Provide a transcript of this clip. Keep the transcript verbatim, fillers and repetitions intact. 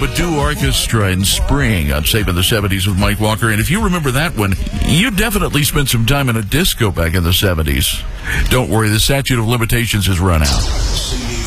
Badu Orchestra in Spring on Saving the seventies with Mike Walker. And if you remember that one, you definitely spent some time in a disco back in the seventies. Don't worry, the statute of limitations has run out.